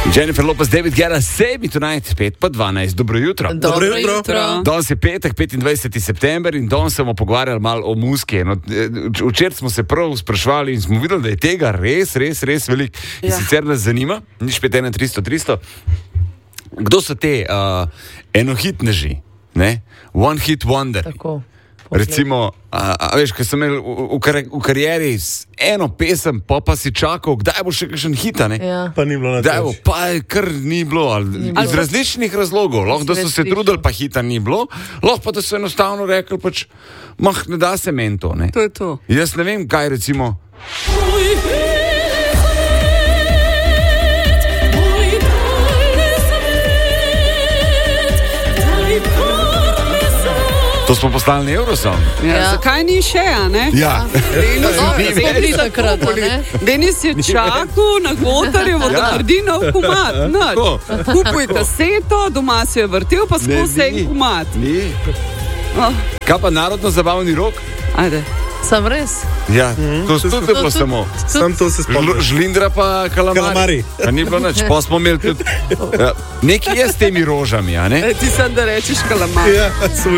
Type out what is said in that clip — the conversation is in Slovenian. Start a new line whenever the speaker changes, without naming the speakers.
Jennifer Lopez, David Guetta, Save Me Tonight, 5:12. Dobro jutro.
Dobro jutro.
Danes je petek, 25. september in danes se bomo pogovarjali malo o muski. No, včeraj smo se prav sprašvali in smo videli, da je tega res veliko. In sicer nas zanima, nič 51300, kdo so te enohitneži, ne? One hit wonder.
Tako.
Recimo, veš, ko sem imel v karieri eno pesem, pa si čakal, kdaj bo še kakšen hit, ne?
Ja.
Pa ni bilo na
Da, pa kar ni bilo, iz različnih razlogov. Lahko, da so se trudili, pa hita ni bilo, lahko pa, da so enostavno rekli, pač, ne da se meni to, ne?
To je to.
Jaz ne vem, kaj recimo... To smo poslali na Eurosong.
Ja. Zakaj ni še, a ne?
Ja.
Denis je čakal na Gotarjevo, da naredi nov komad. Kupuj kaseto, doma si je vrtel, pa skozi en komad.
Ni. Kaj pa narodno zabavni rok?
Ajde.
Sem res?
Ja, to je bilo samo.
Sam to se spomnim.
Žlindra pa kalamari. A ni bilo nič, pa smo imeli tudi... Nekaj je s temi rožami, a ne?
Ti sem da rečeš kalamari.
Ja, so